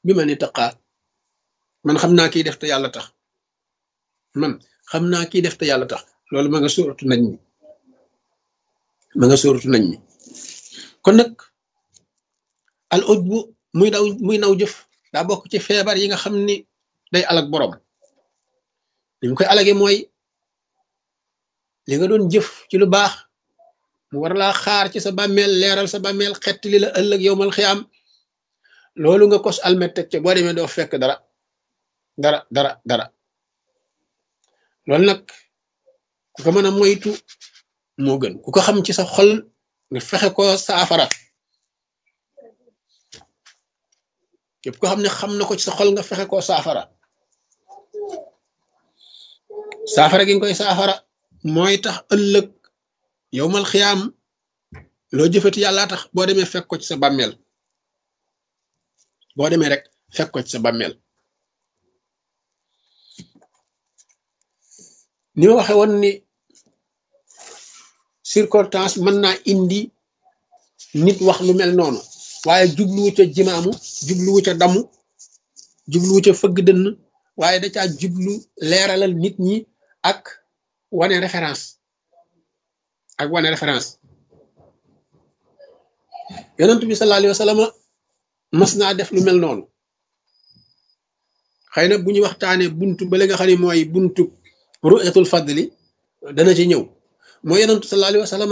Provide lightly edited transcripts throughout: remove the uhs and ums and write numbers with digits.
bi man ittaqaa man xam naa kiy def te yàlla tax man xam naa kiy def te yàlla tax loolu ma nga suuratu nañ mi ma nga suuratu nañ mi kon nag al ujbu muy naw jëf daa bokk ci feebar yi nga xam ni day alag borom li mu koy alage mooy li nga doon jëf ci lu baax mu war laa xaar ci sa bàmmeel leeral sa bàmmeel xett li la ëllëg yowmal xiyaam loolu nga kos almet teg ca boo demee doo fekk dara loolu nag ku ko mën a moytu moo gën ku ko xam ci sa xol nga fexe ko saafara képp ko xam ne xam na ko ci sa xol nga fexe koo saafara gi nga koy saafara mooy tax ëllëg yowmal xiyaam loo jëfati yàlla tax boo demee fekk ko ci sa bàmmeel boo demee rek fekk ko ci sa bàmmeel ni ma waxe woon ni circonstance mën naa indi nit wax lu mel noonu waaye jubluwu ca jimaamu jubluwu ca damu jubluwu ca fëgg dënn waaye da caa jublu leeralal nit ñi ak wane référence yonent bi sallallahu alayhi wa sallam mas naa def lu mel noonu xëy na bu ñu waxtaanee buntu ba nga xam ne mooy buntu ru'yatul fadli dana ci ñëw mooy yonent sallallahu alayhi wa sallam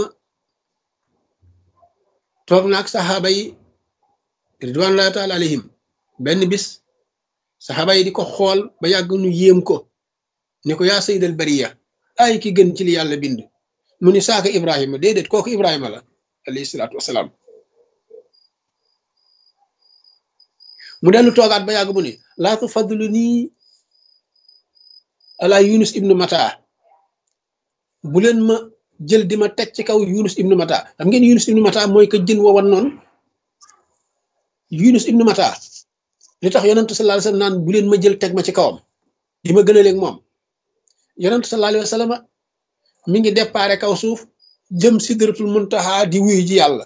toog na ak saxaaba yi ridwanullahi taala alayhim benn bis saxaaba yi di ko xool ba yàgg nu yéem ko ni ko yaa sayyidal bariya ay ki gën ci li yàlla bind mu ni saaka Ibrahima déedéet kooku Ibrahima la alayhi salaatu wasalaam mu dellu toogaat ba yàgg mu ni laa tufaddiluni ala Yunus ibnu Mata bu leen ma jël di ma teg ci kaw Yunus ibnu Mata xam ngeen Yunus ibnu Mata mooy ka jën wowan noonu Yunus ibnu Mata li tax yonentu sallallahu alayhi wa sallam naan bu leen ma jël teg ma ci kawam di ma gënaleeg moom yonentu sallallahu alayhi wa sallam mi ngi déparé kaw suuf jëm sidratul muntaha di wuyu ji yàlla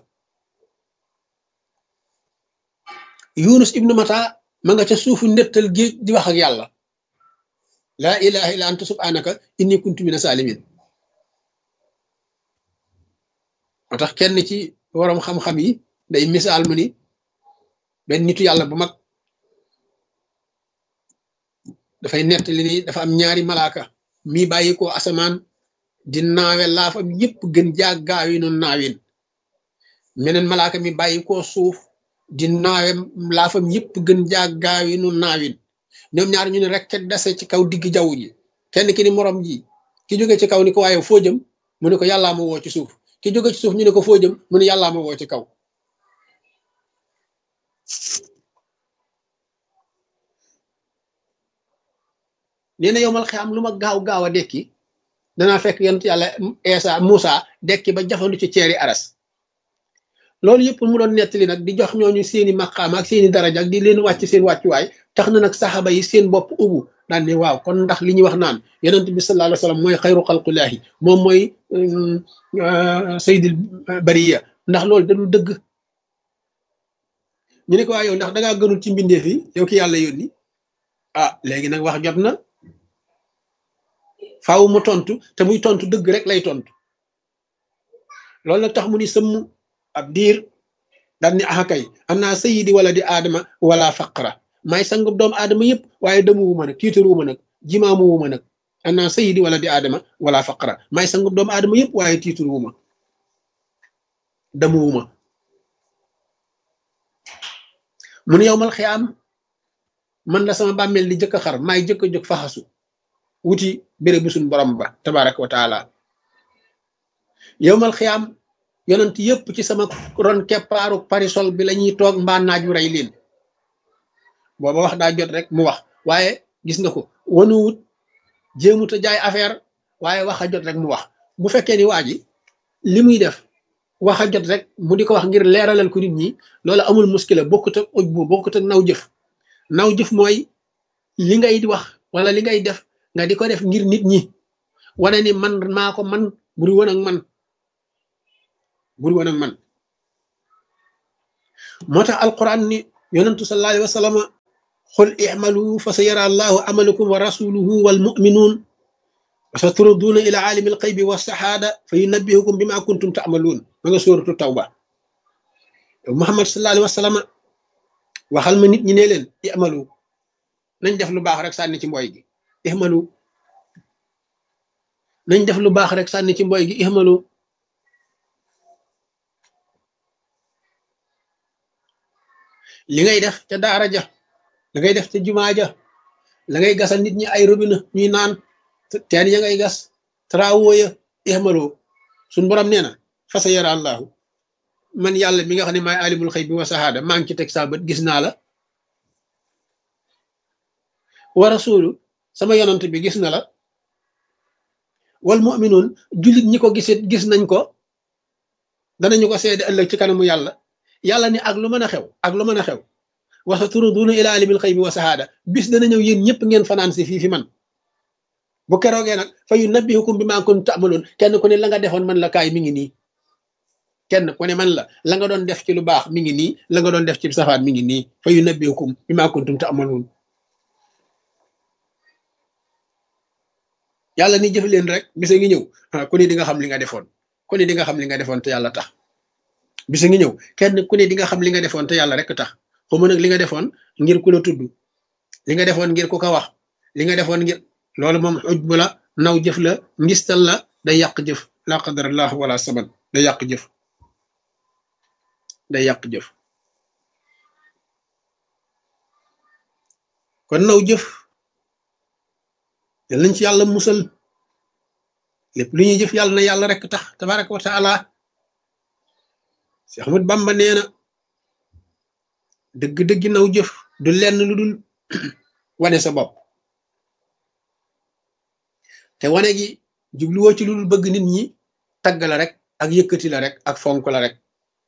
Yunus ibnu Mata ma nga ca suufu ndettal géej di wax ak yàlla laa ilaha illa anta subhanaka inni kuntu mina salimin moo tax kenn ci waroom xam-xam yi day misaal mu ni benn nitu yàlla bu mag dafay nettali ni dafa am ñaari malaaka mi bàyyi ko asamaan di naawe laafam yépp gën jaag gaawi nu naawin meneen malaaka mi bàyyi ko suuf di naawe laafam yépp gën jaag gaawi nu naawin ñoom ñaar ñu ne rek dase ci kaw digg jaww ji kenn ki ni morom ji ki jóge ci kaw ni ko waaye foo jëm mu ne ko yàllaa ma woo ci suuf ki jóge ci suuf ñu ne ko foo jëm mu ne yàllaa ma woo ci kaw nee na yowmal xiyaam lu ma gaaw a dekki danaa fekk yonent yàlla Eesa Muusa dekki ba jafandu ci ceeri aras loolu yëpp mu doon nettali nag di jox ñooñu seeni maqaama ak seeni daraja ak di leen wàcc seen wàccuwaay tax na nag saxaaba yi seen bopp ubbu daan ne waaw kon ndax li ñuy wax naan yonent bi sallallahu alayhi wa sallam mooy xayru xalqulaahi moom mooy sayyidul bariya ndax loolu da du dëgg ñu ne ko waa yow ndax dangaa gënul ci mbindeef yi yow ki yàlla yónni ah léegi nag wax jot na faaw mu tontu te muy tontu dëgg rek lay tontu loolu nag tax mu ni sëmm ab diir daan ni axakay ana sayidi wala di aadama wala faqra maay sangub doomu aadama yëpp waaye demuwuma nag tiitaruwuma nag jimaamuwuma nag ana sayidi wala di aadama wala faqra maay sangub doomu aadama yëpp waaye tiitaruwuma demuwuma mu ne yowmal xiyaam man la sama bàmmeel di jëkk a xar maay jëkk a jóg faxasu wuti béréb bu suñ borom ba tabaraka wa taala yowmal xiyaam yonent yëpp ci sama ron keppaaru parisol bi la ñuy toog mbaa naaj wu rey leen booba wax daa jot rek mu wax waaye gis nga ko wanuwut jéemut a jaay affaire waaye wax a jot rek mu wax bu fekkee ni waa ji li muy def wax a jot rek mu di ko wax ngir leeralal ko nit ñi loolu amul muskila bokkut ak uj bu bokkut ak naw jëf mooy li ngay di wax wala li ngay def nga di ko def ngir nit ñi wane ni man maa ko man buri woon ak man moo tax alquran ni yonentu sallallahu alayhi wa sallam qul i'malu fa sayara allahu amalakum wa rasuluhu wal mu'minun wa saturduuna ila alimi alxaybi wa sahaada fa yunabbihukum bima kuntum ta'maluun ma nga sóoratu tawba yow Muhammad sallallahu alayhi wa sallam waxal ma nit ñi ne leen i'malu nañ def lu baax rek sànni ci mboy gi i'malu nañ def lu baax rek sànni ci mboy gi i'malu li ngay def ca daara ja la ngay def ca jumaa ja la ngay gasal nit ñi ay robinet ñuy naan teen ya ngay gas travaux ya i'malu suñ borom nee na fa sayara allahu man yàlla mi nga xam ne maay alimul xaybi wa sahaada maa ngi ci teg saa bët gis naa la wa rasulu sama yonant bi gis na la wal mu'minun jullit ñi ko gisit gis nañ ko danañu ko seede ëllëg ci kanamu yàlla yàlla ni ak lu mën a xew ak lu mën a xew wa saturduuna ila alimil xaybi wa sahaada bis dana ñëw yéen ñëpp ngeen fanaan si fii fi man bu keroogee nag fa yunabbihukum bima kuntum ta'maluun kenn ku ne la nga defoon man la kaay mi ngi nii kenn ku ne man la nga doon def ci lu baax mi ngi nii la nga doon def ci safaan mi ngi nii fa yunabbihukum bima kuntum ta'maluun yàlla ni jëf leen rek bisa ngi ñëw ku ne di nga xam li nga defoon ku ne di nga xam li nga defoon te yàlla tax bisa ngi ñëw kenn ku ne di nga xam li nga defoon te yàlla rek tax xuma nag li nga defoon ngir ku la tudd li nga defoon ngir ku ko wax li nga defoon ngir loolu moom ujbu la naw jëf la ngistal la day yàq jëf la qadarallah wala saban day yàq jëf day yàq jëf kon naw jëf yal nañ ci yàlla musal lépp lu ñuy jëf yàlla na yàlla rek tax tabaraka wa taala Cheikh Ahmad Bamba nee na dëgg-dëgg naw jëf du lenn lu dul wane sa bopp te wane gi jubluwoo ci lu dul bëgg nit ñi tagg la rek ak yëkkati la rek ak fonk la rek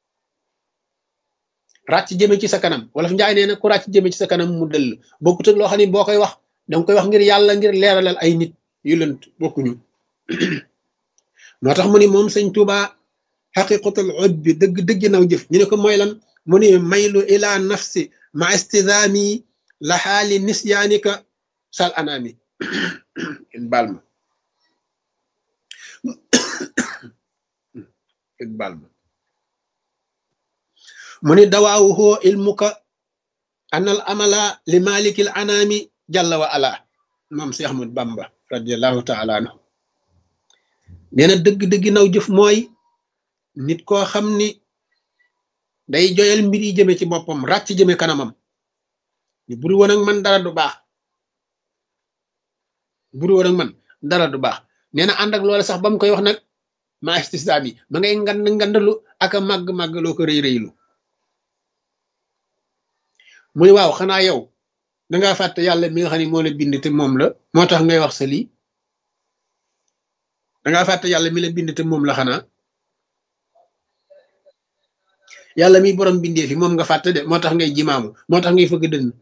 ràcc jëme ci sa kanam wala fi njaay nee na ku ràcc jëme ci sa kanam mu dëll bokkut ak loo xam ne boo koy wax danga koy wax ngir yàlla ngir leeralal ay nit yu lënt bokkuñu moo tax mu ni moom sëñ Tuuba xaqiqatul ujbi dëgg dëgg naw jëf ñu ne ko mooy lan mu ni maylu ila nafsi ma istidaami la xaali nisyaanika sal anaami in baal ma in baal ma mu ni dawaawuhu ilmuka anal amala li malikil anaami jalla wa ala moom si Ahmad Bamba radiallahu taala anhu nee na dëgg-dëgg naw jëf mooy nit koo xam ni day joyal mbir yi jëme ci boppam ràcc jëme kanamam ni buru woon ak man dara du baax buru woon ak man dara du baax nee na ànd ak loolu sax ba mu koy wax nag ma istisdaam yi ma ngay ngandalu ak a màgg-màgg loo ko rëy-rëylu mu ni waaw xanaa yow dangaa fàtte yàlla mi nga xam ne moo la bind te moom la moo tax ngay wax sa lii dangaa fàtte yàlla mi la bind te moom la xanaa yàlla mi borom bindee fi moom nga fàtte de moo tax ngay jimaamu moo tax ngay fëgg dënn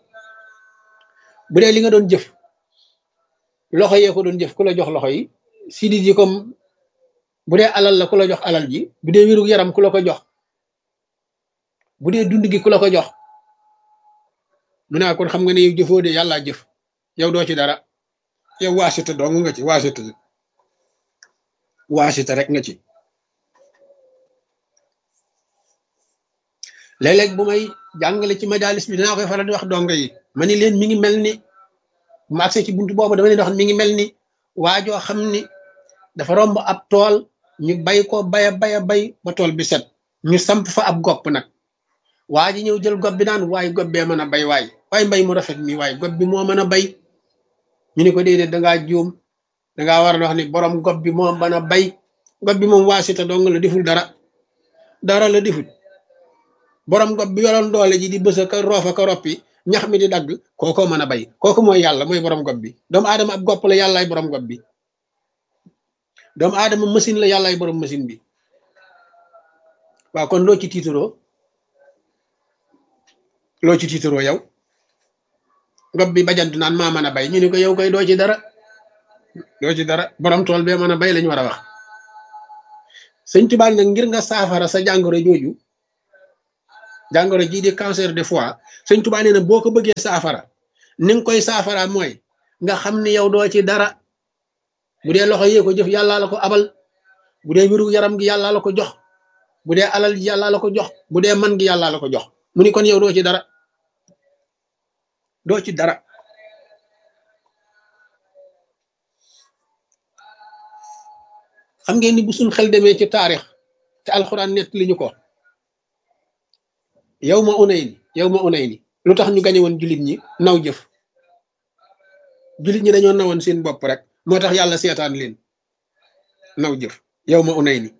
bu dee li nga doon jëf loxo yee ko doon jëf ku la jox loxo yi sidit yi comme bu dee alal la ku la jox alal ji bu dee wérug yaram ku la ko jox bu dee dund gi ku la ko jox mu ne kon xam nga ne yow jëfoo de yàllaa jëf yow doo ci dara yow waasita dong nga ci waasita rek nga ci léeg-léeg bu may jàngale ci majalis bi dinaa koy faral di wax donga yi ma ni leen mi ngi mel ni bu ma agsee ci buntu boobu dama leen wax mi ngi mel ni waajoo xam ni dafa romb ab tool ñu bay ko baya bay ba tool bi set ñu samp fa ab gopp nag waa ji ñëw jël gopp bi naan waaye gopp bee mën a bay waaye mbay mu rafet mi waaye gopp bi moo mën a bay ñu ni ko déedéet dangaa juum dangaa war a wax ni borom gopp bi moo mën a bay gopp bi moom waasita dong la deful dara la deful borom gopp bi yoroon doole ji di bësa ka roofa ka roppi ñax mi di dagg kooko mën a bay kooku mooy yàlla mooy borom gopp bi doomu aadama ab gopp la yàllaay borom gopp bi doomu aadama machine la yàllaay borom machine bi waaw kon loo ci tiitaroo yow gopp bi bajantu naan maa mën a bay ñu ni ko yow koy doo ci dara borom tool bee mën a bay lañu war a wax sëñ Tuubaa nag ngir nga saafara sa jàngoro jooju jàngoro jii di cancer de foie sëñ Tuubaa nee na boo ko bëggee saafara ni nga koy saafara mooy nga xam ni yow doo ci dara bu dee loxo yee ko jëf yàllaa la ko abal bu dee wéru yaram gi yàllaa la ko jox bu dee alal ji yàllaa la ko jox bu dee man gi yàllaa la ko jox mu ni kon yow doo ci dara doo ci dara xam ngeen ni bu suñ xel demee ci taarix te alxuraan nett li ñu ko yow ma unay ni lu tax ñu gañe woon jullit ñi naw jëf jullit ñi dañoo nawoon seen bopp rek moo tax yàlla seetaan leen naw jëf yow ma unay ni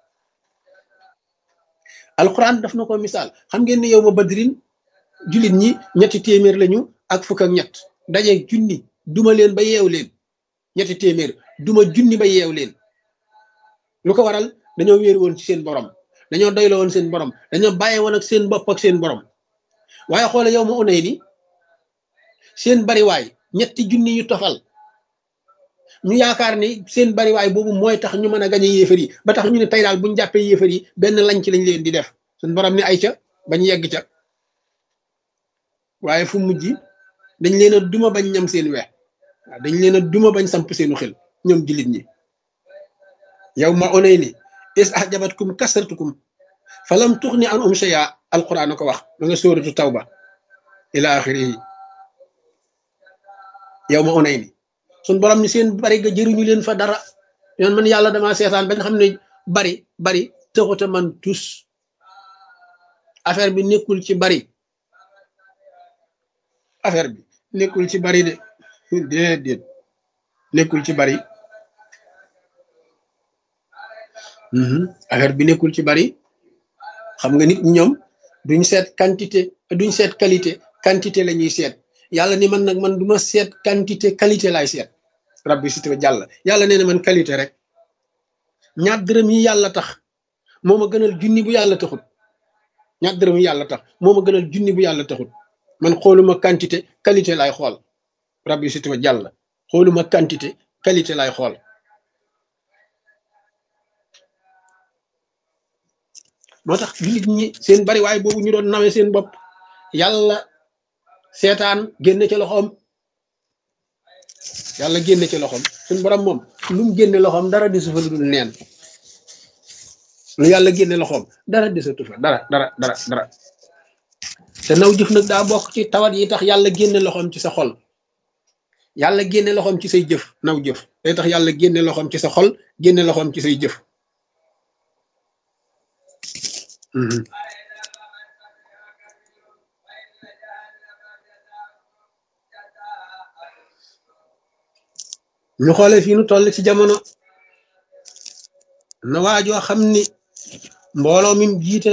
alxuraan daf na ko misaal xam ngeen ni yow ma badrin jullit ñi ñetti téeméer lañu ak fukk ak ñett daje junni duma leen ba yeew leen ñetti téeméer duma junni ba yeew leen lu ko waral dañoo wéeru woon ci seen borom dañoo doyloo woon seen borom dañoo bàyyi woon ak seen bopp ak seen borom waaye xoole yow ma unay ni seen bariwaay ñetti junni yu tofal ñu yaakaar ni seen bariwaay boobu mooy tax ñu mën a gañe yéefar yi ba tax ñu ne tey daal buñu jàppee yéefar yi benn lañ ci lañ leen di def suñ borom ni ay ca bañ yegg ca waaye fu mujj dañ leen a duma bañ ñam seen wex waaw dañ leen a duma bañ samp seenu xel ñoom jullit ñi yow ma onay ni is ahjabatkum kasratukum falam tuxni an shay'a alquran a ko wax ma nga sóoratu tawba ila axirihi yow ma onay ni suñ borom ni seen bari ga jëruñu leen fa dara yoon man yàlla dama seetaan bañ xam ne bari taxuta man tus affaire bi nekkul ci bari affaire bi nekkul ci bari de déedéet nekkul ci bari affaire bi nekkul ci bari xam nga nit ñoom duñ seet quantité duñ seet qualité quantité la ñuy seet yàlla ni man nag man du ma seet quantité qualité laay seet rabbi si tuba jàll yàlla nee na man qualité rek ñaar dërëm yi yàlla tax moo ma gënal junni bu yàlla taxut ñaar dërëm yi yàlla tax moo ma gënal junni bu yàlla taxut man xooluma quantité qualité laay xool rabbi si tuba jàll xooluma quantité qualité laay xool moo tax jullit ñi seen bari waaye boobu ñu doon nawee seen bopp yàlla seetaan génne ci loxoom yàlla génne ci loxoom suñ borom moom lu mu génne loxoom dara desu fa lu dul neen lu yàlla génne loxoom dara desatu fa dara te naw jëf nag daa bokk ci tawat yi tax yàlla génne loxoom ci sa xol yàlla génne loxoom ci say jëf naw jëf day tax yàlla génne loxoom ci sa xol génne loxoom ci say jëf ñu xoolee fii nu toll ci jamono na waajoo xam ni mbooloo mi jiite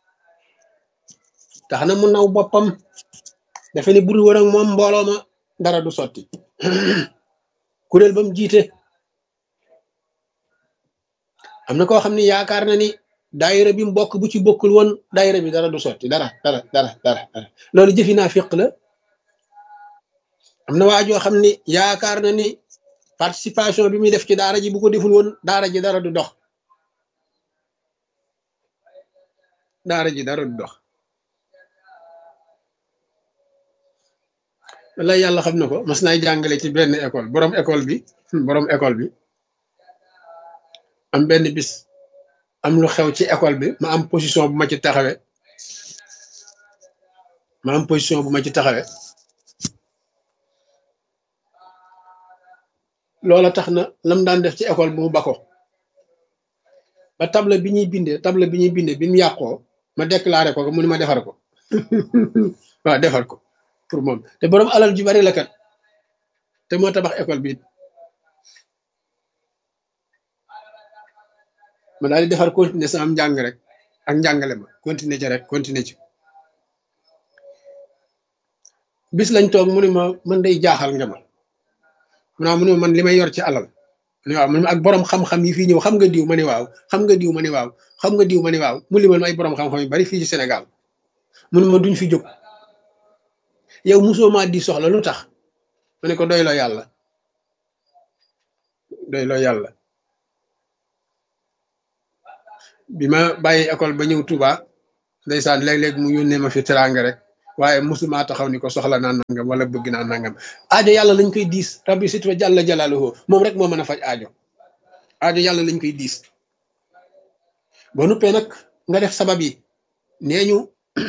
tax na mu naw boppam dafa ne bul wër ak moom mbooloo ma dara du sotti kuréel ba mu jiite am na koo xam ni yaakaar na ni daayira bi mu bokk bu ci bokkul woon daayira bi dara du sotti dara loolu jëfi naa fiq la am na waajoo xam ni yaakaar na ni participation bi muy def ci daara ji bu ko deful woon daara ji dara du dox wala yàlla xam na ko mas naay jàngale ci benn école borom école bi am benn bis am lu xew ci école bi ma am position bu ma ci taxawe loola tax na lam daan def ci école bi mu bako ba table bi ñuy bindee bi mu yàqoo ma déclaré ko mu ni ma defar ko waaw defar ko pour moom te borom alal ju bari la kat te moo tabax école bi ma daal di defar continuer sama njàng rek ak njàngale ma continuer ci bis lañ toog mu ne ma man day jaaxal nga ma mu ne man li may yor ci alal mu ne waaw mu ne ak borom xam-xam yi fii ñëw xam nga diw ma ne waaw xam nga diw ma ne waaw xam nga diw ma ne waaw mu limal ma ay borom xam-xam yu bari fii ci Sénégal mu ne ma duñ fi jóg yow mosoo maa di soxla lu tax ma ne ko doyloo yàlla bi ma bàyyi école ba ñëw Touba ndeysaan léeg-léeg mu yónnee ma fi teraanga rek waaye musuma taxaw ni ko soxla naa nangam wala bëgg naa nangam. aajo yàlla lañ koy diis rabbi sit wa jàlla jalaaluhu moom rek moo mën a faj aajo yàlla lañ koy diis. boo nuppee nag nga def sabab yi nee ñu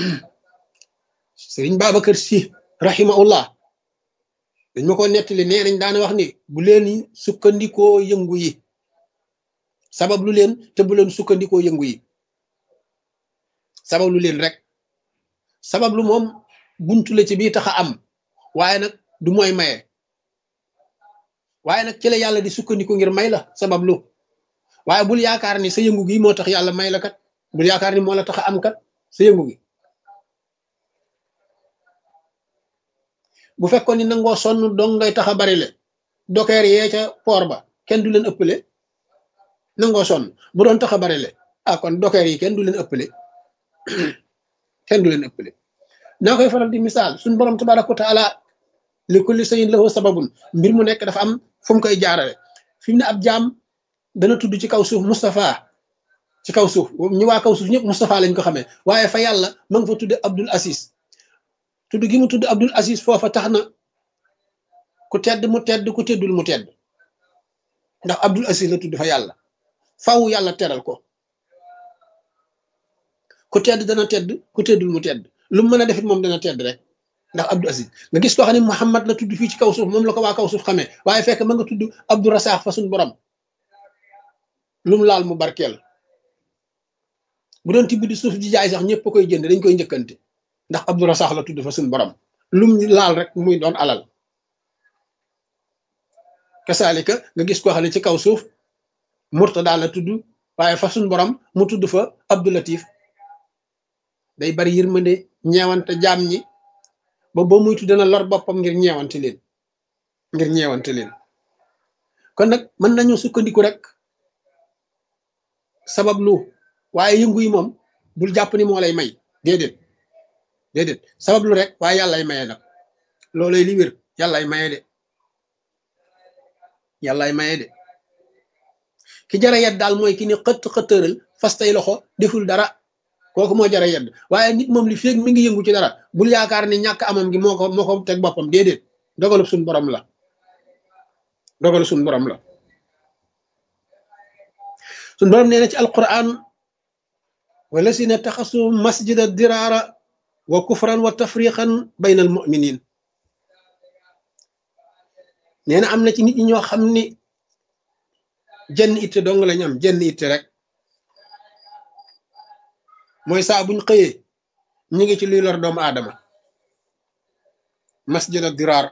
sëriñ Babacar Si rahimahullah dañ ma ko nettali nee nañ daana wax ni bu leen sukkandikoo yëngu yi sabab lu leen te bu leen sukkandikoo yëngu yi sabab lu leen rek sabab lu moom buntu la ci bii tax a am waaye nag du mooy maye waaye nag ci la yàlla di sukkandiku ngir may la sabab lu waaye bul yaakaar ni sa yëngu gi moo tax yàlla may la kat bul yaakaar ni moo la tax a am kat sa yëngu gi bu fekkoon ni nangoo sonn dong ngay tax a bari le dokeer yee ca poor ba kenn du leen ëppale nangoo sonn bu doon tax a bari le ah kon dokeer yi kenn du leen ëppale kenn du leen ëppale naa koy faral di misaal suñ borom tabaraka wa taala li kulli shay'in lahu sababun mbir mu nekk dafa am fu mu koy jaarale fi mu ne ab jaam dana tudd ci kaw suuf Moustapha ci kaw suuf ñu waa kaw suuf ñëpp Moustapha lañ ko xamee waaye fa yàlla ma nga fa tudde Abdul Aziz tudd gi mu tudd Abdul Aziz foofa tax na ku tedd mu tedd ku teddul mu tedd ndax Abdul Aziz la tudd fa yàlla faw yàlla teral ko ku tedd dana tedd ku teddul mu tedd lu mu mën a defit moom dana tedd rek ndax Abdul Aziz nga gis koo xam ne Muhammad la tudd fii ci kaw suuf moom la ko waa kaw suuf xamee waaye fekk ma nga tudd Abdou Rassakh fa suñ borom lu mu laal mu barkeel bu doon tibb di suuf di jaay sax ñëpp koy jënd dañ koy njëkkante ndax Abdou Rassakh la tudd fa suñ borom lu mu laal rek muy doon alal kasaalika nga gis koo xam ne ci kaw suuf Murtada la tudd waaye fa suñ borom mu tudd fa Abdou Latif day bari yërmande ñeewante jaam ñi ba boo muy tudd na lor boppam ngir ñeewante leen kon nag mën nañu sukkandiku rek sabab lu waaye yëngu yi moom bul jàpp ni moo lay may déedéet sabab lu rek waaye yàllay maye nag loolay li wér yàllay maye de ki jara yedd daal mooy ki ni xëttëral fas tay loxo deful dara kooku moo jara yedd waaye nit moom li feeg mi ngi yëngu ci dara bul yaakaar ni ñàkk amam gi moo ko teg boppam déedéet dogalub suñ borom la suñ borom nee na ci alquran walasina taxasu masjida diraara wa kufran wa tafriqan bayna al muminin nee na am na ci nit ñi ñoo xam ni jenn itte dong lañ am jenn itte rek mooy saa buñ xëyee ñu ngi ci luy lor doomu aadama masjida diraar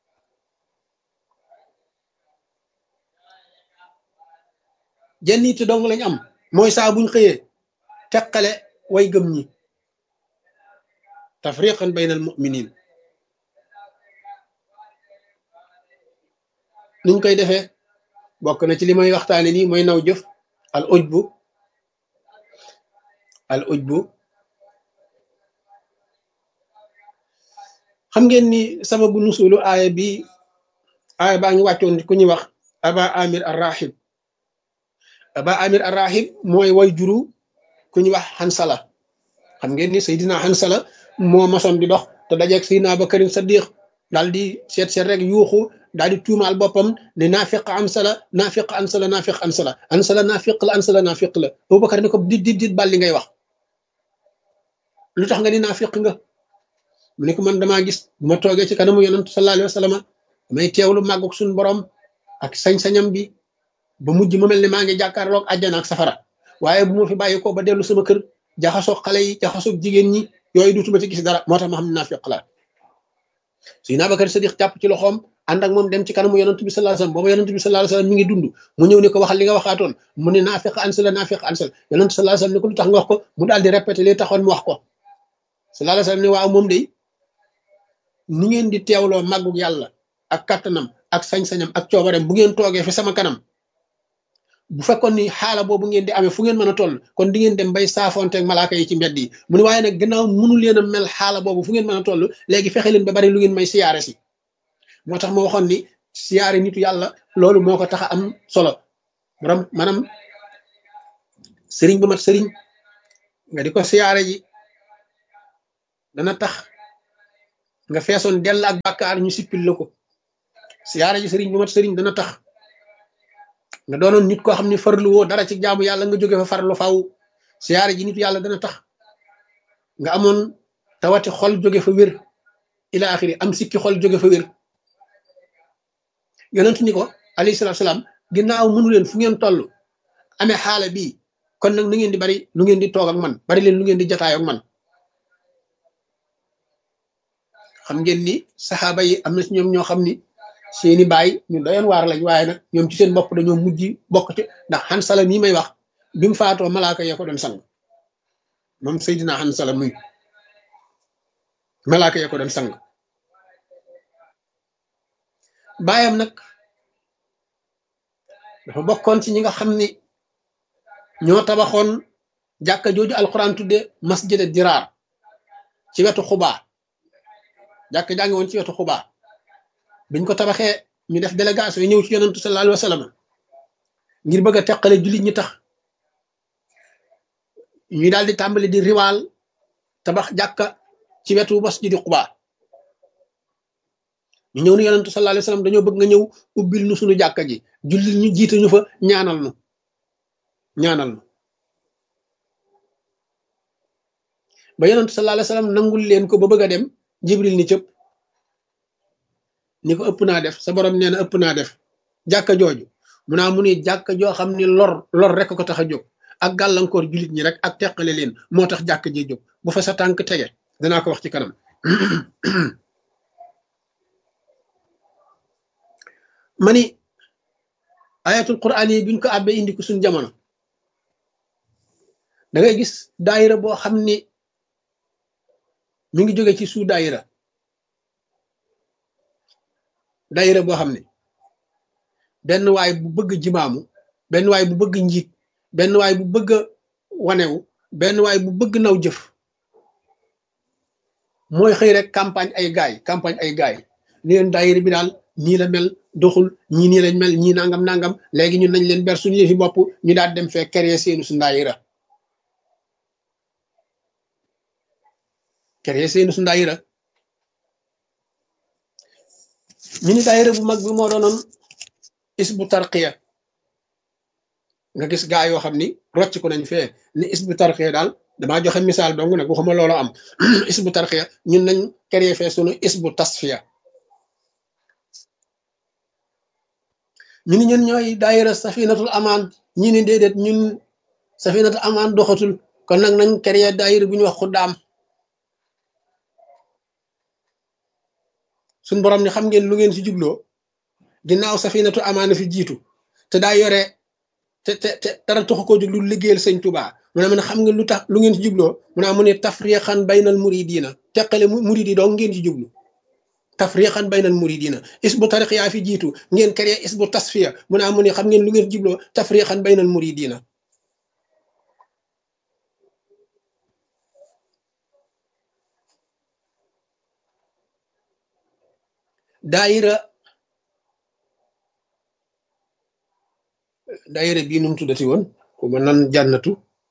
jenn itte dong lañ am mooy saa buñ xëyee teqale way gëm ñi tafriqan bayna al muminin niñ koy defee bokk na ci li may waxtaane nii mooy naw jëf al ujbu xam ngeen ni sababu nusulu aaya baa ngi wàccoon ku ñuy wax aba amir ar-rahib mooy way juru ku ñuy wax Hansala xam ngeen ni Seydina Hansala moo masoon di dox te dajeeg Seydina Abubakar Saddiq daal di seet rek yuuxu daal di tuumaal boppam ne naafiq Hansala naafiq Hansala naafiq la Abubakar ne ko dit bal li ngay wax lu tax nga ni naafiq nga mu ne ko man damaa gis bu ma toogee ci kanamu yonent sallallahu alayhi wa sallam damay teewlu màggug suñu borom ak sañ-sañam bi ba mujj ma mel ne maa ngi jàkkaarloog àjjana ak safara waaye bu ma fi bàyyi ko ba dellu sama kër jaxasoog xale yi jaxasoog jigéen ñi yooyu duutuma ci gis dara moo tax ma xam ne naafiq la Seydina Abubakar Sadiq jàpp ci loxoom ànd ak moom dem ci kanamu yonent bi sallallahu alayhi wa sallam booba yonent bi sallallahu alayhi wa sallam mi ngi dund mu ñëw ne ko waxal li nga waxaatoon mu ne naafiq Hansala yonent sallallahu alayhi wa sallam ne ko lu tax nga wax ko mu daal di répété li taxoon mu wax ko sallallahu alayhi wa sallam ne waaw moom de ni ngeen di teewloo màggug yàlla ak kattanam ak sañ-sañam ak coobareem bu ngeen toogee fi sama kanam bu fekkoon ni xaala boobu ngeen di amee fu ngeen mën a toll kon di ngeen dem bay saafonteeg malaaka yi ci mbedd yi mu ne waaye nag gannaaw mënu leen a mel xaala boobu fu ngeen mën a toll léegi fexe leen ba bari lu ngeen may siyaare si moo tax ma waxoon ni siyaare nitu yàlla loolu moo ko tax a am solo borom maanaam sëriñ bu mat sëriñ nga di ko siyaare ji dana tax nga feesoon dell ak bàkkaar ñu sippil la ko siyaara ji sëriñ bu mat sëriñ dana tax nga doonoon nit koo xam ne farlu woo dara ci jaamu yàlla nga jóge fa farlu faw siyaara ji nit yàlla dana tax nga amoon tawati xol jóge fa wér ila axiri am sikki xol jóge fa wér yonent ni ko alayhi salaatu salaam ginnaaw mënu leen fu ngeen toll amee xaala bii kon nag na ngeen di bari lu ngeen di toog ak man bari leen lu ngeen di jataay ak man xam ngeen ni saxaaba yi am na si ñoom ñoo xam ni seeni baay ñu doyoon waar lañ waaye nag ñoom ci seen bopp dañoo mujj bokk ci ndax Hansala mii may wax bi mu faatoo malaaka yee ko doon sang moom Seydina Hansala muy malaaka yee ko doon sang baayam nag dafa bokkoon ci ñi nga xam ni ñoo tabaxoon jàkka jooju alquran tudde masjida diraar ci wetu xubaa jàkka jàngi woon ci wetu xubaa biñ ko tabaxee ñu def délégation yi ñëw ci yonantu sallallahu alayhi wa sallam ngir bëgg a teqale jullit ñi tax ñuy daal di tàmbali di riwaal tabax jàkka ci wetu masjidi xubaa ñu ñëw ni yonantu sallallahu alayhi wa sallam dañoo bëgg nga ñëw ubbil nu suñu jàkka ji jullit ñu jiite ñu fa ñaanal nu ba yonantu sallallahu alayhi wa sallam nangul leen ko ba bëgg a dem jibril ni cëpp ni ko ëpp naa def sa borom nee na ëpp naa def jàkka jooju mu ni jàkka joo xam ni lor rek ko tax a jóg ak gàllankoor jullit ñi rek ak teqale leen moo tax jàkka ji jóg bu fa sa tànk tege danaa ko wax ci kanam mani ayatul quran yi buñ ko àbbee indi ko suñ jamono da ngay gis daayira boo xam ni mi ngi jóge ci suu daayira boo xam ne benn waay bu bëgg jimaamu benn waay bu bëgg njiit benn waay bu bëgg wanewu benn waay bu bëgg naw jëf mooy xëy rek campagne ay gaay ni leen daayira bi daal nii la mel doxul ñii nii lañ mel ñii nangam léegi ñun nañ leen ber suñu yëfi bopp ñu daal dem fee créer seenu su daayira ñu ni daayira bu mag bi moo doonoon isbu tarqiya nga gis gaa yoo xam ni rocc ko nañ fee ni isbu tarqiya daal damaa joxe misaal dong nag waxuma loolu am isbu tarqiya ñun nañ créer fee sunu isbu tasfiya ñu ni ñun ñooy daayira safinatul amaan ñi ni déedéet ñun safinatul amaan doxatul kon nag nañ créer daayira bu ñu wax xuddaam suñ borom ni xam ngeen lu ngeen si jubloo ginnaaw safinatu amaana fi jiitu te daa yore te dara taxu koo jóg lu liggéeyal sëñ Tuubaa mu ne xam ngeen lu tax lu ngeen si jubloo mu ne tafriqan baynal muridina teqale murid yi dong ngeen si jublu tafriqan baynal muridina isbu tariqiya fi jiitu ngeen créé isbu tasfiya mu ne xam ngeen lu ngeen si jubloo tafriqan baynal muridina daayira bii nu mu tuddati woon ku ma nan jànnatu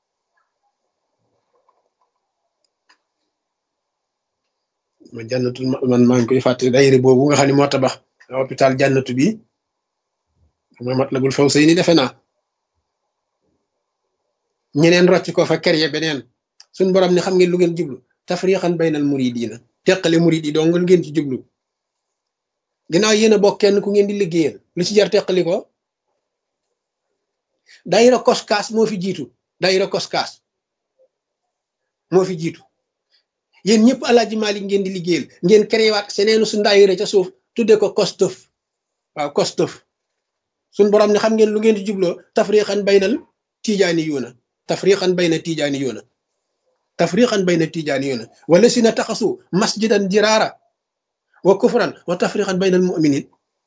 man maa ngi koy fàttali daayira boobu nga xam ne moo tabax hôpital jànnatu bi ma Matlabul Fawzayni defe naa ñeneen rocc ko fa créé beneen suñ borom ne xam ngeen lu ngeen jublu tafriqan baynal muridina teqale murid yi dong ngeen ci jublu ginnaaw yéen a bokk kenn ku ngeen di liggéeyal lu ci jar teqali ko daayira koskaas moo fi jiitu yéen ñëpp Alaaji Maalik ngeen di liggéeyal ngeen créé waat seneenu su daayira ca suuf tudde ko kostëf waaw kostëf suñ borom ne xam ngeen lu ngeen di jubloo tafriqan baynal tijaaniyuuna wala si na taxasu masjidan jiraara wa kufran wa tafriqan baynal mu'minin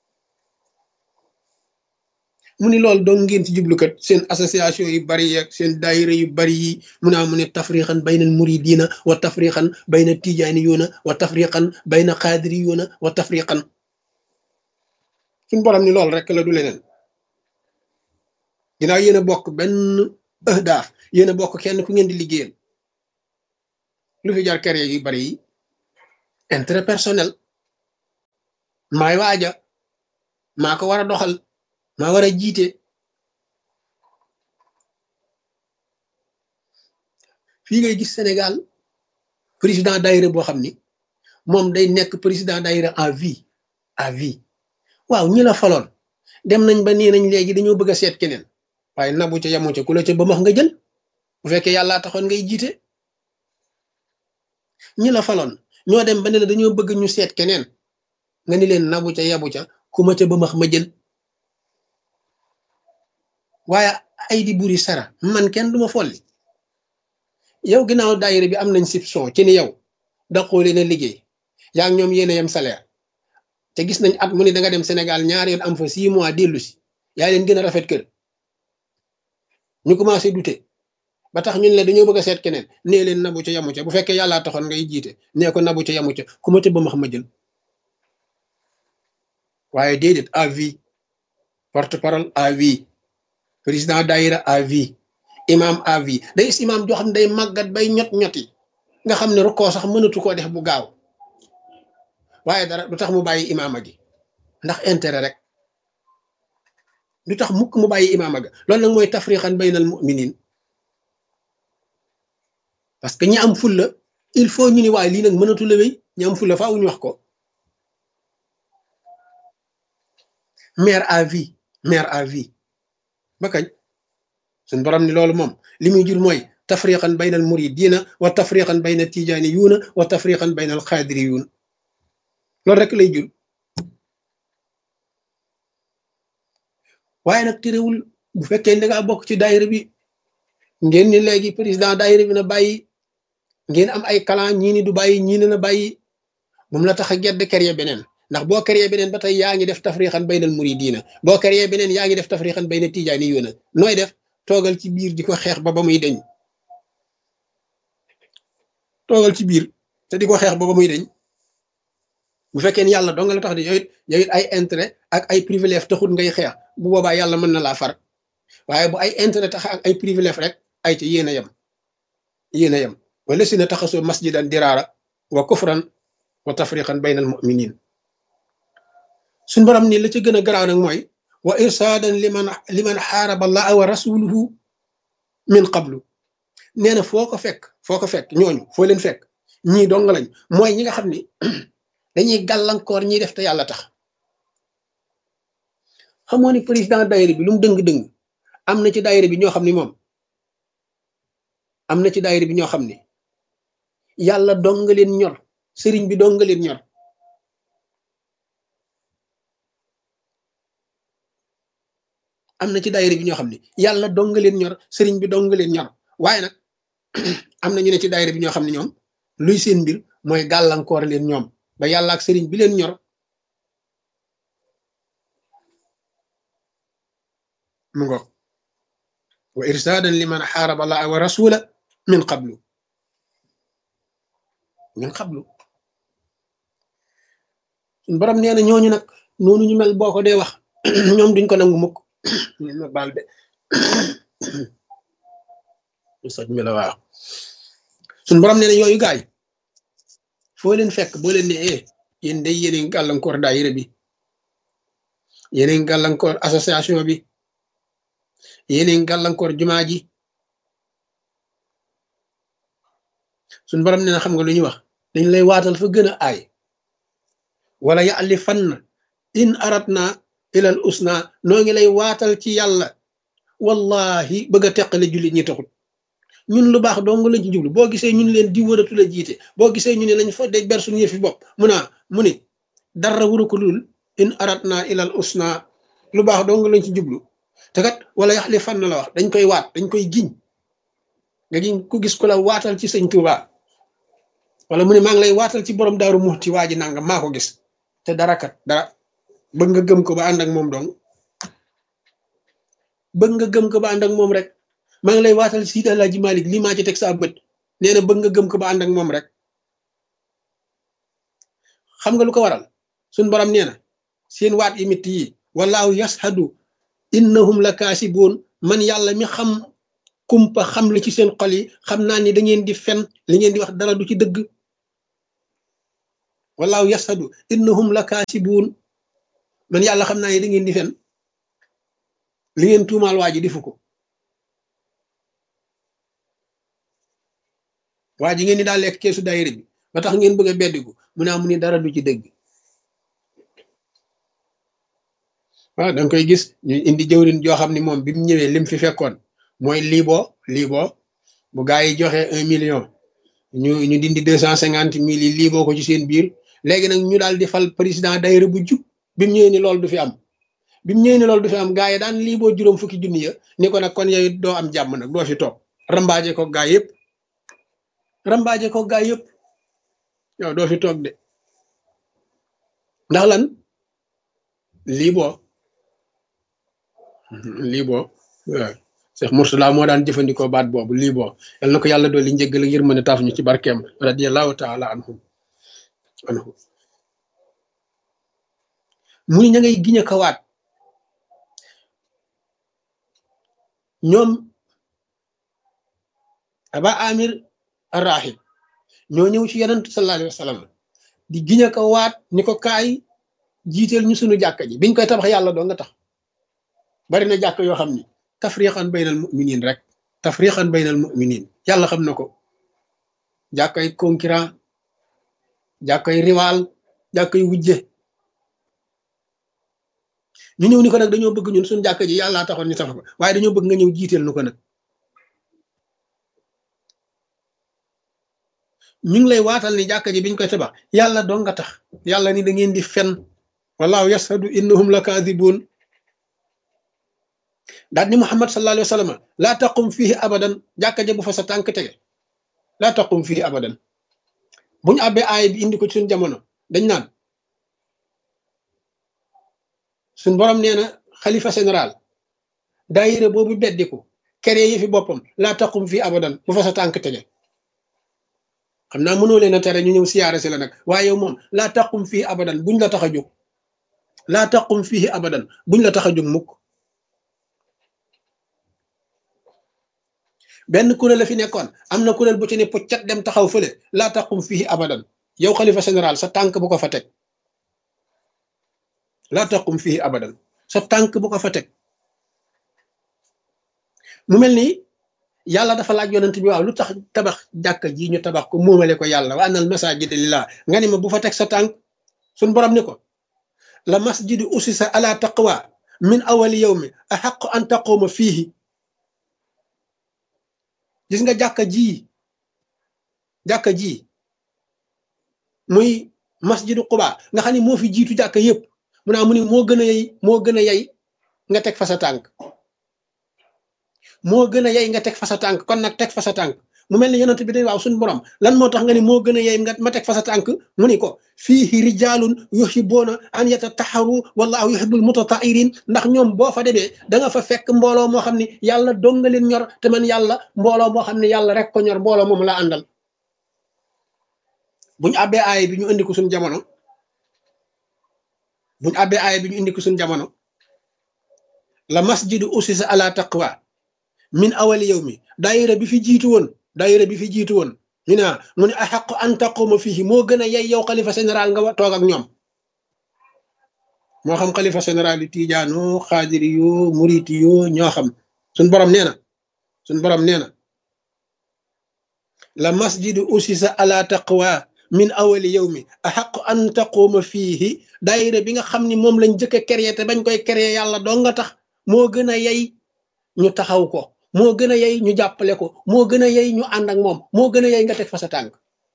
mu ni loolu doon ngeen ci jublukat seen association yu bari yeeg seen daayira yu bari yi mu ne tafriqan baynal muridina wa tafriqan bayna tijaaniyuuna wa tafriqan bayna xaadiriyuuna wa tafriqan suñ borom ni loolu rek la du leneen ginnaaw yéen a bokk benn ahdaaf yéen a bokk kenn ku ngeen di liggéeyal lu fi jar kere yu bari yi intérêt personnel maay waaja maa ko war a doxal maa war a jiite. fii ngay gis Sénégal président daayira boo xam ni moom day nekk président daayira à vie waaw ñi la faloon dem nañ ba nii nañ léegi dañoo bëgg a seet keneen waaye nabu ca yamu ca ku la ca ba max nga jël bu fekkee yàllaa taxoon ngay jiite. ñi la faloon ñoo dem ba ne la dañoo bëgg ñu seet keneen nga ni leen nabu ca yabu ca ku ma ca ba max ma jël. waaye ay di buri sara man kenn duma folli yow ginnaaw daayira bi am nañ soupçon ci ni yow daqoo leen a liggéey yaa ngi ñoom yéen a yem salaire te gis nañ at mu ne da nga dem Sénégal ñaari yoon am fa 6 mois dellu si yaa leen gën a rafet kër ñu commencé douter ba tax ñun la dañoo bëgg a seet keneen nee leen nabu ca yamu ca bu fekkee yàllaa taxoon ngay jiite nee ko nabu ca yamu ca ku ma ca ba max ma jël. waaye déedéet à vie porte parole à vie président daayira à vie imam à vie day gis imam joo xam ne day màggat bay ñoti nga xam ne rukkoo sax mënatu koo def bu gaaw waaye dara du tax mu bàyyi imaama gi ndax intérêt rek du tax mukk mu bàyyi imaama ga loolu nag mooy tafriqan baynal mu'minin parce que ñi am fulla il faut ñu ni waaye lii nag mënatu la wéy ñi am fulla faaw ñu wax ko. maire à vie ba kañ suñ borom ni loolu moom li muy jur mooy tafriqan baynal muridina wa tafriqan bayna tijaniyuna wa tafriqan baynal xaadiriyun loolu rek lay jur. waaye nag terewul bu fekkee da ngaa bokk ci daayira bi ngeen ni léegi président daayira bi na bàyyi ngeen am ay clan ñii ni du bàyyi ñii ne na bàyyi moom la tax a gedd créer beneen ndax boo créer beneen ba tey yaa ngi def tafriqan baynal muridina boo créer beneen yaa ngi def tafriqan bayna tijaniyuna nooy def toogal ci biir di ko xeex ba muy deñ toogal ci biir te di ko xeex ba muy deñ bu fekkee ni yàlla dong la tax di yow it ay intérêt ak ay privilège taxul ngay xeex bu boobaa yàlla mën na laa far waaye bu ay intérêt tax ak ay privilège rek ay ci yéen a yem wala si na taxasoo masjidan diraara wa kufran wa tafriqan baynal mu'minin suñ borom ni la ci gën a garaaw nag mooy wa irsaadan liman xaaraba allaha wa rasuluhu min qablu nee na foo ko fekk ñooñu foo leen fekk ñii dong lañ mooy ñi nga xam ni dañuy gàllankoor ñiy def te yàlla tax. xamoo ni président daayira bi lu mu dëng-dëng am na ci daayira bi ñoo xam ni moom am na ci daayira bi ñoo xam ni yàlla dong nga leen ñor sëriñ bi dong nga leen ñor. am na ci daayira bi ñoo xam ne yàlla dong nga leen ñor sëriñ bi dong nga leen ñor waaye nag am na ñu ne ci daayira bi ñoo xam ne ñoom luy seen mbir mooy gàllankoor leen ñoom ba yàlla ak sëriñ bi leen ñor. mu ngo wa irsaadan liman xaaraba allaha wa rasula min qablu suñ borom nee na ñooñu nag noonu ñu mel boo ko dee wax ñoom duñ ko nangu mukk ma baal de soj mi la waaw suñ borom nee na yooyu gaay foo leen fekk boo leen ne yéen day yéen ngi gàllankoor daayira bi yéen ngi gàllankoor association bi yéen ngi gàllankoor jumaa ji suñ borom nee na xam nga lu ñuy wax dañ lay waatal fa gën a aay wala ya'lifanna in aratna ilal usna noo ngi lay waatal ci yàlla wallahi bëgg a teqale jullit ñi taxut ñun lu baax dong lañ ci jublu boo gisee ñun leen di wëratu la jiite boo gisee ñu ne lañ fa de ber suñu yëfi bopp mu ni dara wuru ko lul in aratna ilal usna lu baax dong lañ ci jublu te kat wala ya'lifanna la wax dañ koy waat dañ koy giñ nga giñ ku gis ku la waatal ci sëñ Tuuba wala mu ne maa ngi lay waatal ci borom Daaru Muxti waa ji nanga maa ko gis te dara bëgg nga gëm ko ba ànd ak moom dong bëgg nga gëm ko ba ànd ak moom rek maa ngi lay waatal Seydi Alaaji Malik lii maa ci teg sa bët nee na bëgg nga gëm ko ba ànd ak moom rek xam nga lu ko waral suñ borom nee na seen waat yi métti yi wallaahu yashhadu innahum la kaasibuun man yàlla mi xam kumpa xam li ci seen xol yi xam naa ni da ngeen di fen li ngeen di wax dara du ci dëgg wallahu yashhadu innahum la kaasibuun man yàlla xam naa ne da ngeen di fen li ngeen tuumaal waa ji defu ko waa ji ngeen ni daal lekk keesu daayira bi ba tax ngeen bëgg a beddiku mu ne amu ni dara du ci dëgg waaw da nga koy gis ñu indi jëwrin joo xam ni moom bi mu ñëwee lim fi fekkoon mooy liiboo bu gaa yi joxe 1 million ñu dindi 250 000 yi liiboo ko ci seen biir léegi nag ñu daal di fal président daayira bu jub bi mu ñëwee ni loolu du fi am gaa yi daan liiboo juróom fukki junni ya ni ko nag kon yow doo am jàmm nag doo fi toog rambaaje ko gaa yëpp yow doo fi toog de ndax lan liiboo waaw Cheikh Mourtala moo daan jëfandikoo baat boobu liiboo yal na ko yàlla dool li njëggal ak yërmande taaf ñu ci barkeem radiyallahu taala anhu mu ni ña ngay giñ a kawaat ñoom aba amir arrahib ñoo ñëw ci yonent sallallahu alayhi wa sallam di giñ a kawaat ni ko kaay jiiteel ñu sunu jàkka ji biñ koy tabax yàlla doo nga tax bari na jàkk yoo xam ni tafriqan baynal mu'minin rek tafriqan baynal mu'minin yàlla xam na ko jàkkay concurrent jàkkay rival jàkkay wujje ñu ñëw ni ko nag dañoo bëgg ñun suñu jàkka ji yàlla taxoon ñu tabax ko waaye dañoo bëgg nga ñëw jiiteel nu ko nag ñu ngi lay waatal ni jàkka ji biñ koy tabax yàlla doo nga tax yàlla ni da ngeen di fen wallahu yashhadu innahum la kaadibuun daal ni Muhammad sallallahu alayhi wa sallam laa taqum fihi abadan jàkka ja bu fa sa tànk tege laa taqum fihi abadan bu ñu àbbee aay bi indi ko ci suñu jamono dañ naan suñ borom nee na xalifa général daayira boobu beddiku kere yi fi boppam laa taqum fihi abadan bu fa sa tànk tege xam naa mënoo leen a tere ñu ñëw siyaare si la nag waaye yow moom laa taqum fihi abadan buñ la tax a jóg laa taqum fihi abadan buñ la tax a jóg mukk benn kuréel la fi nekkoon am na kuréel bu ci ne puccat dem taxaw fële laa taqum fii abadan yow xalifa général sa tànk bu ko fa teg laa taqum fii abadan sa tànk bu ko fa teg mu mel ni yàlla dafa laaj yonent bi waaw lu tax tabax jàkka ji ñu tabax ko moomale ko yàlla wa annal masajida lillah nga ni ma bu fa teg sa tànk suñ borom ni ko la masjidu usisa ala taqwa min awali yawmi ahaqu an taquma fiihi gis nga jàkka ji muy masjidu Quba nga xam ne moo fi jiitu jàkka yëpp mu naa mu ni moo gën a yey nga teg fa sa tànk moo gën a yey nga teg fa sa tànk kon nag teg fa sa tànk mu mel ni yonent bi day waaw suñu borom lan moo tax nga ni moo gën a yey nga ma teg fa sa tànk mu ni ko fiihi rijaalun yuhibbuuna an yatataharu wallahu yuhibbul mutatahirin ndax ñoom boo fa demee da nga fa fekk mbooloo moo xam ne yàlla dong nga leen ñor te man yàlla mbooloo moo xam ne yàlla rek ko ñor mbooloo moom la àndal buñu àbbee aaya bi ñu indi ko suñu jamono la masjidu usisa ala taqwa min awali yawmi daayira bi fi jiitu woon ñu ne mu ne axaqu an taquma fihi moo gën a yey yow xalifa général nga toog ak ñoom moo xam xalifa général yi tiijaano xaadiri yoo muriti yoo ñoo xam suñ borom nee na la masjidu usisa ala taqwa min awali yawmi axaqu an taquma fihi daayira bi nga xam ni moom lañ jëkk a créé te bañ koy créé yàlla doo nga tax moo gën a yey ñu taxaw ko moo gën a yey ñu jàppale ko moo gën a yey ñu ànd ak moom moo gën a yey nga teg fa sa tànk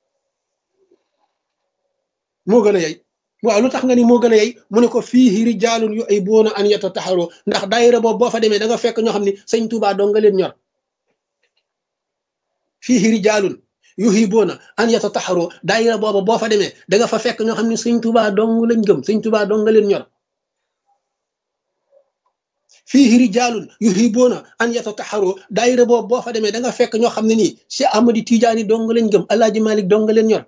moo gën a yey waaw lu tax nga ni moo gën a yey mu ne ko fiihi rijaalun yuhibbuuna an yatataharu ndax daayira boobu boo fa demee da nga fekk ñoo xam ne sëñ Tuubaa doo nga leen ñor fiihi rijaalun yuhibbuuna an yatataharu daayira boobu boo fa demee da nga fa fekk ñoo xam ne sëñ Tuubaa dong lañ gëm sëñ Tuubaa dong nga leen ñor fiihi rijaalun yuhibbuuna an yatataharu daayira boobu boo fa demee da nga fekk ñoo xam ne nii Cheikh Ahmadi Tijaani dong lañ gëm Alaaji Malik dong nga leen ñor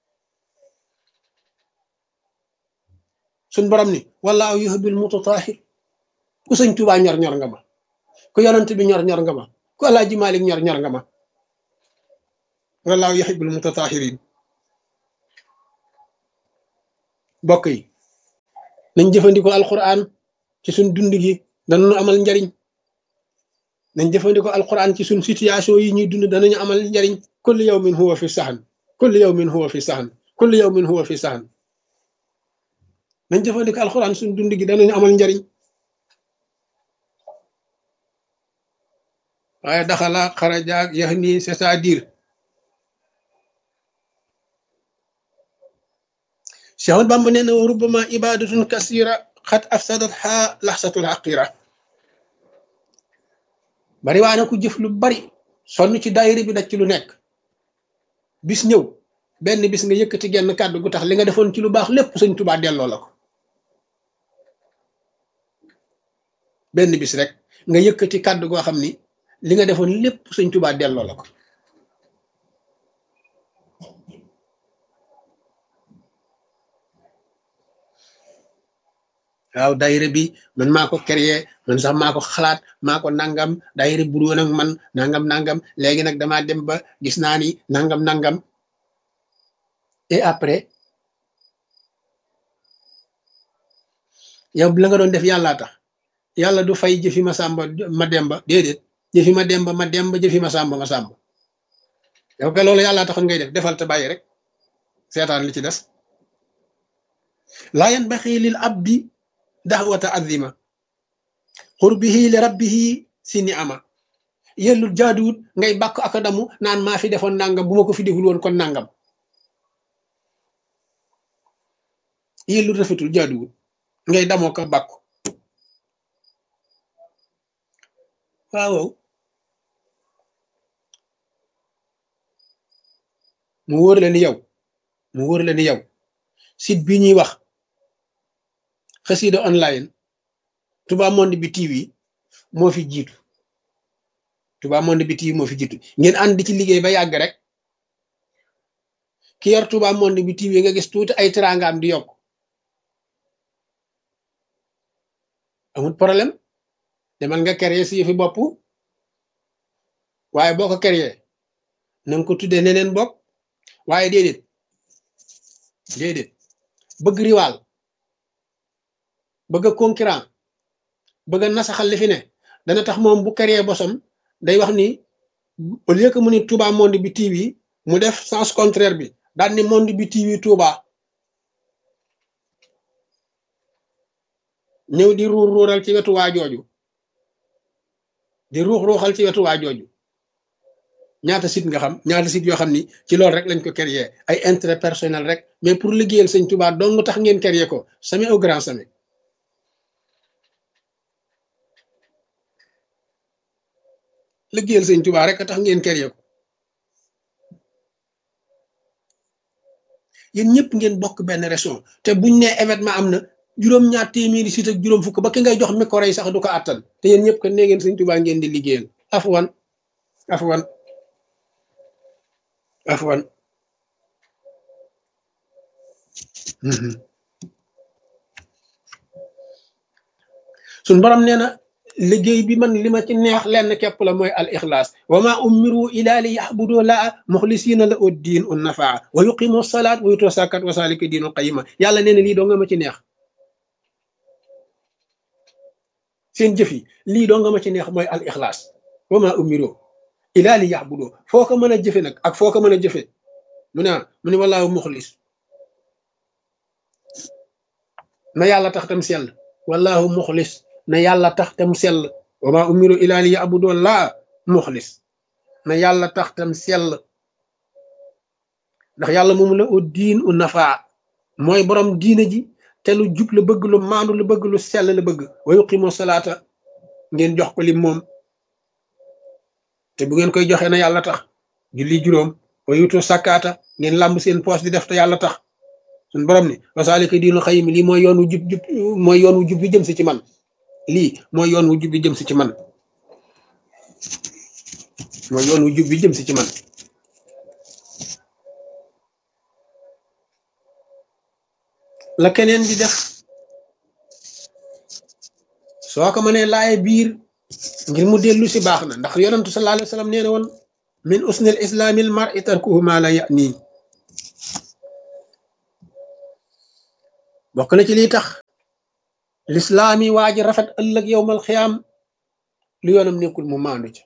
suñ borom ni wallaahu yuhibbul mutatahhir ku sëñ Tuubaa ñor nga ma ku yonent bi ñor nga ma ku Alaaji Malik ñor nga ma wallaahu yuhibbul mutatahhirin bokk yi nañ jëfandikoo alquran ci suñ dund gi danañu amal njariñ nañ jëfandikoo alquran ci suñ situation yi ñuy dund danañu amal njariñ kullu yawmin huwa fi saxan kullu yawmin huwa fi saxan kullu yawmin huwa fi saxan nañ jëfandikoo alquran suñ dund gi danañu amal njariñ waaye daxala xarajaak yax nii c'est-à-dire Cheikh Ahmad Bamba nee na wa rubbama ibadatun kasira xat afsadat ha laxsatul xaqira bari waa na ku jëf lu bari sonn ci daayira bi daj ci lu nekk bis ñëw benn bis nga yëkkati genn kàddu gu tax li nga defoon ci lu baax lépp Sëñ Tuubaa delloo la ko benn bis rek nga yëkkati kàddu goo xam ni li nga defoon lépp Sëñ Tuubaa delloo la ko waaw daayira bi man maa ko créé man sax maa ko xalaat maa ko nangam daayira bu woon ak man nangam léegi nag damaa dem ba gis naa ni nangam et après yow la nga doon def yàllaa tax yàlla du fay jëfi ma sàmba ma demba déedéet jëfi ma demba jëfi ma sàmba yow ka loolu yàllaa taxoon ngay def defal te bàyyi rek seetaan li ci des laa yanbaxi lil abdi daxwata azima xurbihi li rabbihi si ni ama yellul jaaduwut ngay bàkk akadamu naan maa fi defoon nangam bu ma ko fi deful woon kon nangam yellul rafetul jaaduwut ngay damoo ko bàkku waaw mu wóor la ni yow site bi ñuy wax xasida online Touba Monde bi TV moo fi jiitu Touba Monde bi TV moo fi jiitu ngeen ànd di ci liggéey ba yàgg rek ki yor Touba Monde bi TV nga gis tuuti ay teraangaam di yokk amul problème demal nga créer si yëfi bopp waaye boo ko créer na nga ko tuddee neneen bopp waaye déedéet bëgg riwaal bëgg a concurrent bëgg a nasaxal li fi ne dana tax moom bu créer bosam day wax ni au lieu que mu ni Touba Monde bi TV mu def sens contraire bi daal ni Monde bi TV Touba ñëw di ruural ci wetu waa jooju di ruuxal ci wetu waa jooju ñaata site nga xam ñaata site yoo xam ni ci loolu rek lañ ko créer ay intérêt personnel rek mais pour liggéeyal Sëñ Touba dong tax ngeen créer ko jamais au grand jamais liggéeyal Sëñ Touba rek a tax ngeen créer ko yéen ñëpp ngeen bokk benn région te buñ ne événement am na juróom-ñaar téeméeri site ak juróom fukk ba ki ngay jox micro yi sax du ko àttan te yéen ñëpp kat nee ngeen Sëñ Touba ngeen di liggéeyal afwan suñ borom nee na liggéey bi man li ma ci neex lenn képp la mooy al ixlaas wa ma umiru ila li yaxbudu laa muxlisina la ud diin un nafaa wa yuqimu salaat wa yutu sakat wa salika diinul qayima yàlla nee na lii doo nga ma ci neex seen jëf yi lii doo nga ma ci neex mooy al ixlaas wa ma umiru ila li yaxbudu foo ko mën a jëfe nag ak foo ko mën a jëfe mu ne wallaahu muxlis na yàlla tax tam sell wallaahu muxlis na yàlla tax tam sell wa ma umiru ila li yaxbudu laa muxlis na yàlla tax tam sell ndax yàlla moomu la ut diin u nafaa mooy borom diine ji te lu jub la bëgg lu maandu la bëgg lu sell la bëgg wa yuqimu salaata ngeen jox ko li moom te bu ngeen koy joxe na yàlla tax julli juróom wa yutu sakkaata ngeen làmb seen poos di def te yàlla tax suñ borom ni wasaalika diinu xayim lii mooy yoon wu jub bi jëm si ci man lii mooy yoon wu jub bi jëm si ci man mooy yoon wu jub bi jëm si ci man la keneen di def soo ko mënee laaye biir ngir mu dellu si baax na ndax yonentu sallallahu alayhi wa sallam nee na woon min usnil islaamil mar'i tarkuhu ma la ya'ni bokk na ci lii tax lislaam yi waa ji rafet ëllëg yowmal xiyaam lu yoonam nekkul mu maandu ca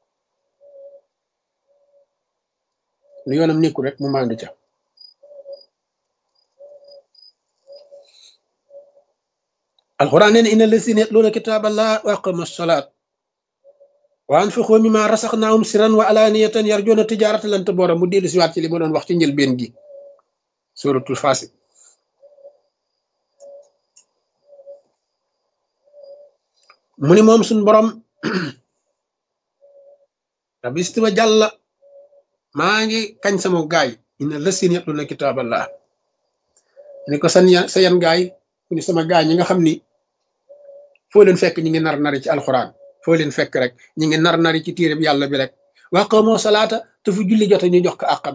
lu yoonam nekkul rek mu maandu ca alquran nee na inna lazina yatluuna kitaaballah wa aqamu salaat wa anfiqu mimma rasaqnaahum sirran wa alaaniyatan yarjuuna tijaaratan lan tabuura mu dellu si waat ci li ma doon wax ci njëlbeen gi suratul Faasiq mu ni moom suñ borom rabbi istiwa jàlla maa ngi kañ sama gaay inna lazina yatluuna kitaaballah ni ko sa yan gaay ku ni sama gaay ñi nga xam ni foo leen fekk ñi ngi nar nari ci alxuraan foo leen fekk rek ñi ngi nar nari ci téereb yàlla bi rek wa aqamoo salaata te fu julli jote ñu jox ko àqam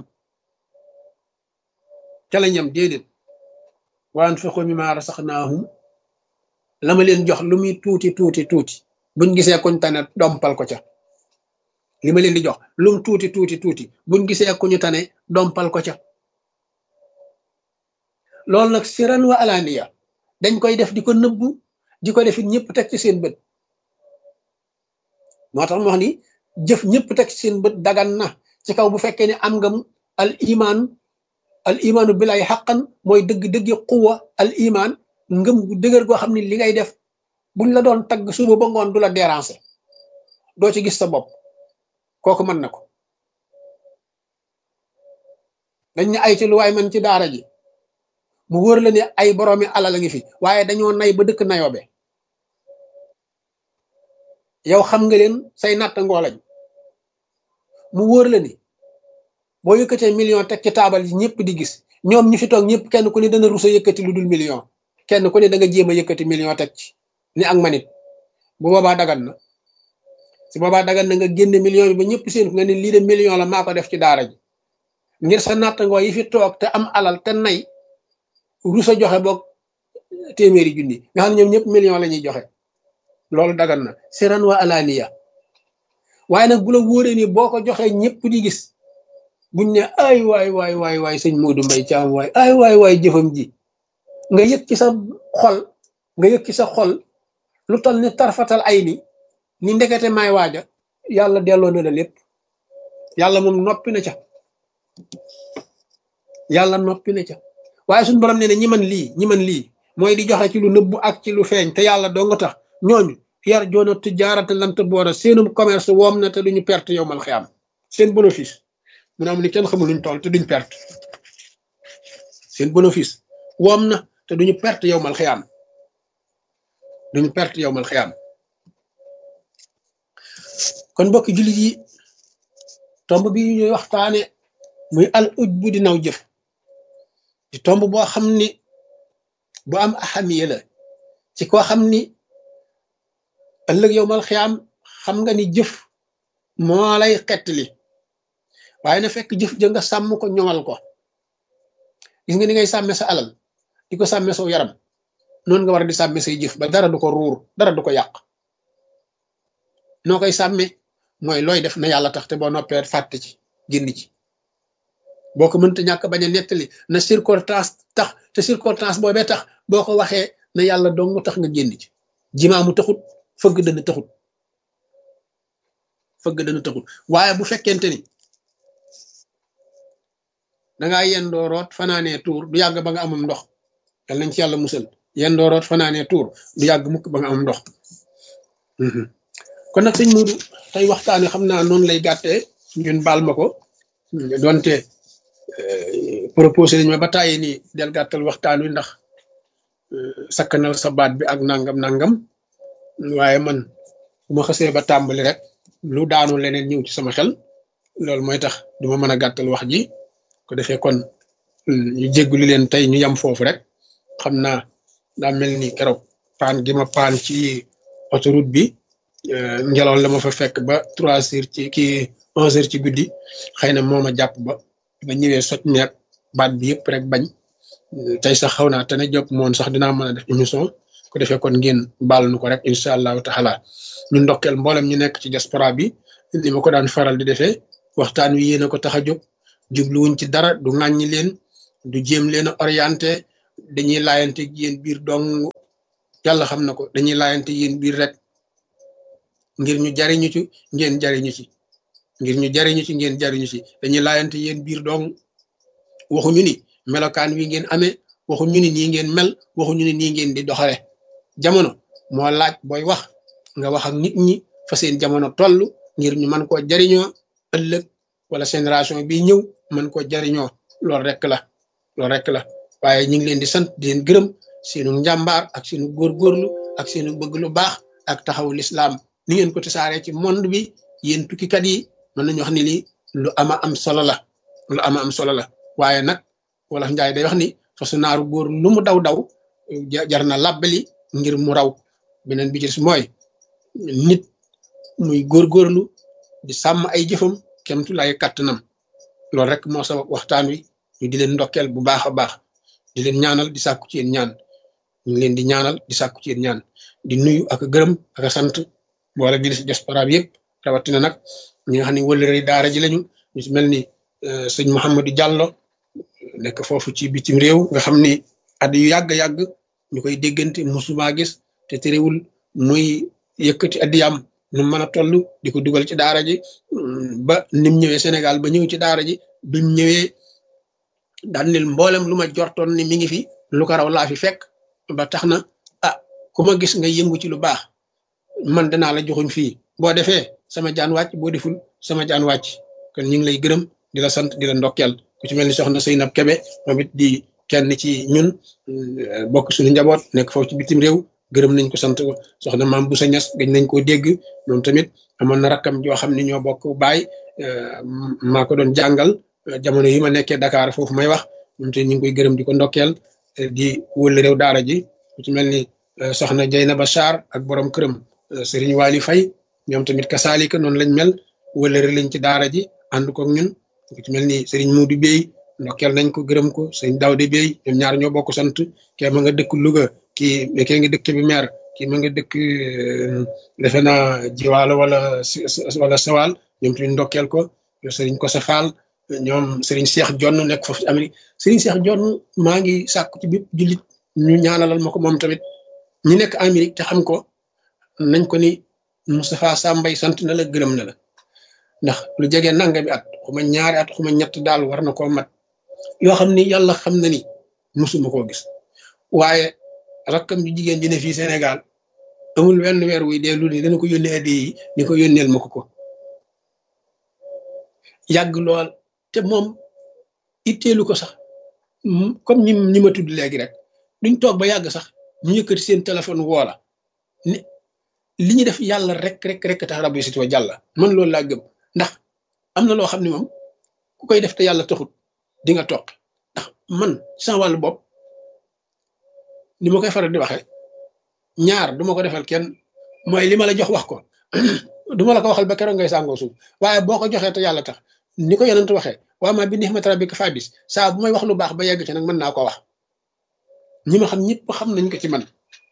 ca la ñam déedéet wa anfiqu mimma rasaqnaahum la ma leen jox lu muy tuuti tuuti tuuti buñ gisee kuñ tane dompal ko ca li ma leen di jox lum tuuti tuuti tuuti buñ gisee ku ñu tane dompal ko ca loolu nag siran wa alaaniya dañ koy def di ko nëbbu di ko defit ñëpp teg ci seen bët moo tax mu wax ni jëf ñëpp teg ci seen bët dagan na ci kaw bu fekkee ne am nga al imaanu bilay xaqan mooy dëgg-dëggi quwa al iman ngëm gu dëgër goo xam ne li ngay def buñ la doon tagg suba ba ngoon du la déranger doo ci gis sa bopp kooku mën na ko dañ ne ay ci lu waay man ci daara ji mu wóor la ne ay boroomi alal a ngi fi waaye dañoo nay ba dëkk nayoobe yow xam nga leen say nattangoo lañ mu wóor la ni boo yëkkatee million teg ci taabal yi ñëpp di gis ñoom ñi fi toog ñëpp kenn ku ne dana rusa yëkkati lu dul million kenn ku ne da nga jéem a yëkkati million teg ci ni ak manit bu boobaa dagan na si boobaa dagan na nga génne million bi ba ñëpp seen nga ne lii de million la maa ko def ci daara ji ngir sa nattangoo yi fi toog te am alal te nay rusa joxe boog téeméeri junni nga xam ne ñoom ñëpp million la ñuy joxe loolu dagan na siran wa alaaniya waaye nag bu la wóoree ni boo ko joxee ñëpp di gis buñ ne ay waay sëñ Modou Mbaye Thiam waay jëfam ji nga yëg ci sa xol lu toll ni tarfatal ay ni ndekete may waaja yàlla delloo na la lépp yàlla moom noppi na ca waaye suñu borom nee na ñi man lii mooy di joxe ci lu nëbbu ak ci lu feeñ te yàlla doo nga tax ñooñu yar joona tijaarata lan tabuura seenum commerce woom na te duñu perte yowmal xiyaam seen bénéfice mu ne am ni kenn xamul luñ toll te duñ perte seen bénéfice woom na te duñu perte yowmal xiyaam kon mbokki jullit yi tomb bi ñuy waxtaane muy al ujbu di naw jëf di tomb boo xam ni bu am ahamiya la ci koo xam ni ëllëg yowmal xiyaam xam nga ni jëf moo lay xettali waaye na fekk jëf ja nga sàmm ko ñoŋal ko gis nga ni ngay sàmme sa alal di ko sàmme saw yaram noonu nga war a di sàmme say jëf ba dara du ko ruur dara du ko yàq noo koy sàmme mooy looy def na yàlla tax te boo noppee fàtte ci génn ci boo ko mënta ñàkk bañ a nettali na circonstance tax te circonstance boobee tax boo ko waxee na yàlla dong tax nga génn ci jimaamu taxut fëgg dana taxut waaye bu fekkente ni dangaa yendoo root fanaanee tuur du yàgg ba nga amum ndox yal nañ ci yàlla musal yendoo root fanaanee tuur du yàgg mukk ba nga amum ndox kon nag sëñ Modou tey waxtaan wi xam naa noonu lay gàttee ngeen baal ma ko donte proposé nañ ma ba tàyyi nii del gàttal waxtaan wi ndax sakkanal sa baat bi ak nangam waaye man bu ma xasee ba tàmbali rek lu daanu leneen ñëw ci sama xel loolu mooy tax duma mën a gàttal wax ji ko defee kon ñu jégguli leen tey ñu yam foofu rek xam naa daa mel ni keroog paan gi ma paan ci autoroute bi ngelaw la ma fa fekk ba 3 heures ci kii 11 heures ci guddi xëy na moo ma jàpp ba ñëwee soj neeg baat bi yëpp rek bañ tey sax xaw naa te ne jop moon sax dinaa mën a def émission ko defee kon ngeen baal nu ko rek incha allahu taala ñu ndokkeel mboolem ñu nekk ci diaspora bi ni ma ko daan faral di defee waxtaan wi yéen a ko tax a jóg jubluwuñ ci dara du ŋàññi leen du jéem leen a orienté dañuy laayante yéen biir dong yàlla xam na ko dañuy laayante yéen biir rek ngir ñu jariñu ci ngeen jariñu ci ngir ñu jariñu ci ngeen jariñu ci dañuy laayante yéen biir dong waxuñu ni melokaan wi ngeen amee waxuñu ni nii ngeen mel waxuñu ni nii ngeen di doxale jamono moo laaj booy wax nga wax ak nit ñi fa seen jamono toll ngir ñu mën koo jariñoo ëllëg wala génération bi ñëw mën koo jariñoo loolu rek la waaye ñu ngi leen di sant di leen gërëm seenu njàmbaar ak seenu góorgóorlu ak seenu bëgg lu baax ak taxawu lislaam ni ngeen ko tasaaree ci monde bi yéen tukkikat yi mën nañu wax ni lii lu ama am solo la waaye nag wolof njaay day wax ni fasu naaru góor lu mu daw jar na làbbali ngir mu raw beneen bi ci mooy nit muy góorgóorlu di sàmm ay jëfam kemtu lay kàttanam loolu rek moo sabab waxtaan wi ñu di leen ndokkeel bu baax a baax di leen ñaanal di sàkku ci yéen ñaan ñu ngi leen di ñaanal di sàkku ci yéen ñaan di nuyu ak gërëm ak sant boole di si diaspora bi yëpp rawatina nag ñi nga xam ne wëllëre daara ji lañu ñu si mel ni sëñ Mouhamadou Diallo nekk foofu ci bitim réew nga xam ni at yu yàgg ñu koy déggante musuma gis te terewul muy yëkkati addiyam nu mën a toll di ko dugal ci daara ji ba nim ñëwee Sénégal ba ñëw ci daara ji bim ñëwee daan nil mboolem lu ma jortoon ni mi ngi fi lu ko raw laa fi fekk ba tax na ku ma gis nga yëngu ci lu baax man danaa la joxuñ fii boo defee sama jaan wàcc boo deful sama jaan wàcc kon ñu ngi lay gërëm di la sant di la ndokkeel ku ci mel ni soxna Seynab Kebe moom it di kenn ci ñun bokk suñu njaboot nekk foofu ci bitim réew gërëm nañ ko sant ko soxna maam Boussa Niass gëj nañ koo dégg moom tamit amoon na rakkam joo xam ne ñoo bokk baay maa ko doon jàngal jamono yi ma nekkee Dakar foofu may wax moom tamit ñu ngi koy gërëm di ko ndokkeel di wël réew daara ji ku ci mel ni soxna Jeynaba Sarr ak borom këram Serigne Wali Faye ñoom tamit kasaalika noonu lañ mel wëlëre lañ ci daara ji ànd ko ak ñun ku ci mel ni Serigne Moudou Bey ndokkeel nañ ko gërëm ko sëñ Daouda Bey ñoom ñaar ñoo bokk sant kee ma nga dëkk Louga kee nga dëkk bi maire kii ma nga dëkk defe naa Jiwaalo wala Sawal ñoom tamit ndokkeel ko Serigne Kosa Fall ñoom Serigne Cheikh Jonn nekk foofu ci Amérique Serigne Cheikh Jonn maa ngi sàkku ci bépp jullit ñu ñaanalal ma ko moom tamit ñi nekk Amérique te xam ko nañ ko ni Moustapha Sambay sant na la gërëm na la ndax lu jege nanga bi at xuma ñaari at xuma ñett daal war na koo mat yoo xam ni yàlla xam na ni musuma koo gis waaye rakkam ju jigéen ji ne fii Sénégal amul wenn weer wuy dee lu ni dana ko yónnee addi yi ni ko yónneel ma ko yàgg lool te moom itteelu ko sax comme ñi ma tudd léegi rek duñ toog ba yàgg sax ñu yëkkati seen téléphone woola ni li ñu def yàlla rek tax rabbi sit wa jàlla man loolu laa gëm ndax am na loo xam ne moom ku koy def te yàlla taxut di nga toog ndax man sama wàllu bopp ni ma koy faral di waxee ñaar du ma ko defal kenn mooy li ma la jox wax ko du ma la ko waxal ba keroog ngay sàngoo suuf waaye boo ko joxee te yàlla tax ni ko yonent waxee waa ma bi nihmati rabbika fabis saa bu may wax lu baax ba yegg ci nag mën naa ko wax ñi ma xam ñëpp xam nañ ko ci man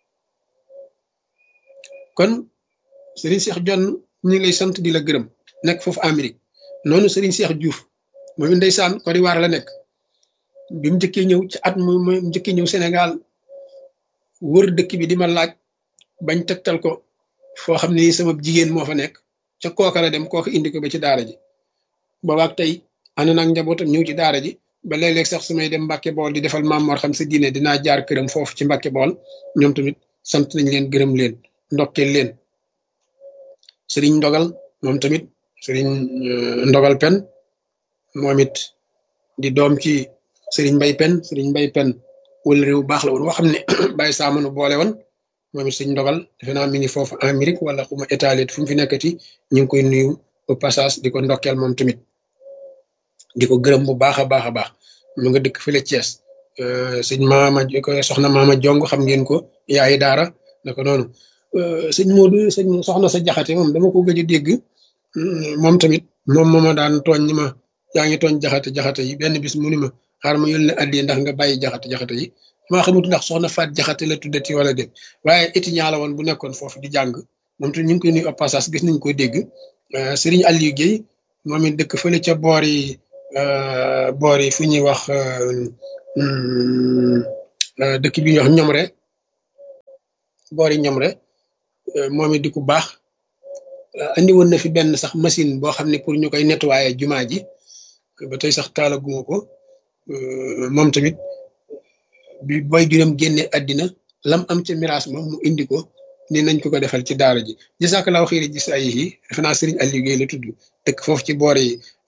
kon Serigne Cheikh Jonn ñu ngi lay sant di la gërëm nekk foofu Amérique noonu Serigne Cheikh Diouf moom ndeysaan Côte d'Ivoire la nekk bi mu njëkkee ñëw ci at mu njëkkee ñëw Sénégal wër dëkk bi di ma laaj bañ tegtal ko foo xam ne sama jigéen moo fa nekk ca kooka la dem kooka indi ko ba ci daara ji boobaak tey ànd naag njabootam ñëw ci daara ji ba léeg-léeg sax su may dem Mbàkke Bool di defal Maam Mor Xam Sa Diine dinaa jaar këram foofu ci Mbàkke Bool ñoom tamit sant nañ leen gërëm leen ndokkeel leen Serigne Ndogal moom tamit Serigne Ndogal Pen moom it di doom ci Serigne Mbay Pen wala réew baax la woon woo xam ne bàyyi saa mënu boole woon moom it Serigne Ndogal defe naa mi ngi foofu Amérique wala xuma Italie fu mu fi nekkati ñu ngi koy nuyu au passage di ko ndokkeel moom tamit di ko gërëm bu baax a baax a baax mu nga dëkk fële Thiès sëñ soxna maama Jong xam ngeen ko yaayi daara naka noonu sëñ Modou soxna sa jaxate moom dama ko gëj a dégg moom tamit moom ma daan tooñ ni ma yaa ngi tooñ jaxate yi benn bis mu ni ma xaar ma yónnee addi ndax nga bàyyi jaxate yi maa xamut ndax soxna Faat jaxate la tuddati wala dem waaye étudiant la woon bu nekkoon foofu di jàng moom tamit ñu ngi koy nuyu au passage gis nañ ko dégg Serigne Aliou Guèye moom it dëkk fële ca boor yi fu ñuy wax dëkk bi ñuy wax Ñomre boori Ñomre moom it di ku baax andi woon na fi benn sax machine boo xam ne pour ñu koy nettoyer jumaa ji ba tey sax taalaguma ko moom tamit bi boy juróom génne àddina lam am ca miraas ma mu indi ko ni nañ ko defal ci daara ji jazakallahu xayri gis ay yi defe naa Serigne Aliou Guèye la tudd dëkk foofu ci boori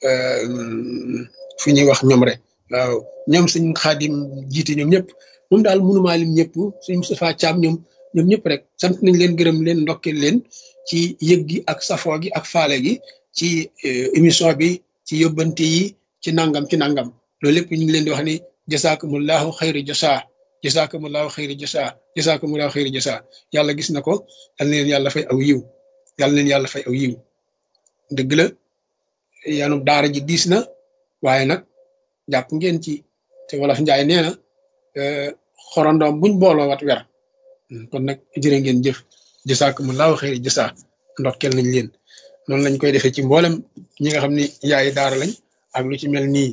fi ñuy wax Ñomre waaw ñoom suñ Xaadim jiite ñoom ñëpp moom daal mënumaa lim ñëpp suñ Moustapha Thiam ñoom ñëpp rek sant nañ leen gërëm leen ndokkeel leen ci yëg gi ak safoo gi ak faale gi ci émission bi ci yóbbante yi ci nangam loolu lépp ñu ngi leen di wax ni jasaakumullahu xayri jasaa jasaakumullahu xayri jasaa jasaakumullahu xayri jasaa yàlla gis na ko yal na leen yàlla fay aw yiw yàlla leen yàlla fay aw yiw dëgg la yanu daara ji diis na waaye nag jàpp ngeen ci te wolof njaay nee na xorondoom buñ booloo wat wer kon nag jërë ngeen jëf jasaakumullahu xayri jasaa ndokkeel nañ leen noonu lañ koy defee ci mboolem ñi nga xam ni yaayi daara lañ ak lu ci mel nii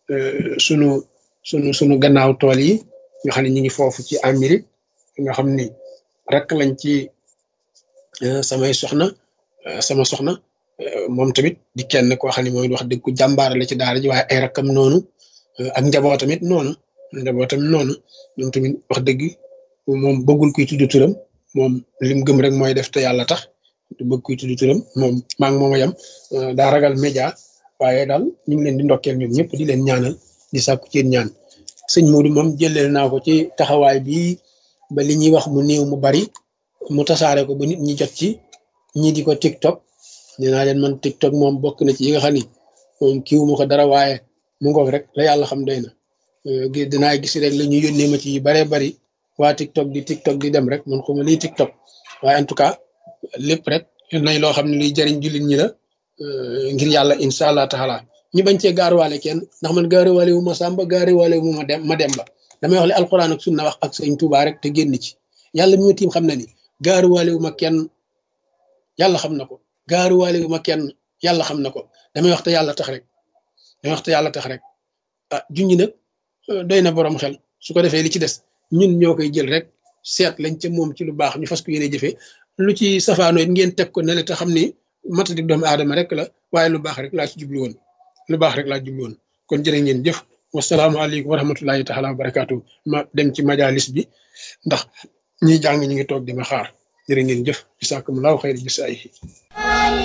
sunu gannaaw tool yi nga xam ne ñu ngi foofu ci Amérique nga xam ni rek lañ ci samay soxna sama soxna moom tamit di kenn koo xam ne mooy wax dëgg ku jàmbaar la ci daara ji waaye ay rakkam noonu ak njabootam it noonu ñoom tamit wax dëgg moom bëggul kuy tudd turam moom lim gëm rek mooy def te yàlla tax du bëgg kuy tudd turam moom maa ngi moom a yem daa ragal média waaye daal ñu ngi leen di ndokkeel ñoom ñëpp di leen ñaanal di sàkku ci ñaan sëñ Modou moom jëleel naa ko ci taxawaay bi ba li ñuy wax mu néew mu bari mu tasaare ko ba nit ñi jot ci ñi di ko TikTok nee naa leen man TikTok moom bokk na ci yi nga xam ni moom kiiwu ma ko dara waaye mu ngoog rek la yàlla xam doy na dinaa gis rek la ñu yónnee ma ci yu baree bari waa TikTok di dem rek man xuma liy TikTok waaye en tout cas lépp rek nay loo xam ne luy jariñ jullit ñi la ngir yàlla incha allah taala ñu bañ cee gaaruwaale kenn ndax man gaaruwaale wu ma Samba gaaruwaale wu ma dem ba damay wax li alquran ak sunna wax ak sëñ Tuubaa rek te génn ci yàlla mi ma tiim xam na ni gaaruwaale wu ma kenn yàlla xam na ko gaaruwaale wu ma kenn yàlla xam na ko damay wax te yàlla tax rek ah junñi nag doy na borom xel su ko defee li ci des ñun ñoo koy jël rek seet lañ ca moom ci lu baax ñu fas ko yéene jëfee lu ci safaanoo it ngeen teg ko ne le te xam ni matadik doomu aadama rek la waaye lu baax rek laa ci jublu woon kon jërë ngeen jëf wasalaamualeykum wa rahmatullahi taala wa barakaatu ma dem ci majalis bi ndax ñiy jàng ñu ngi toog di ma xaar jërë ngeen jëf jisaakumullahu xayri jisaayihi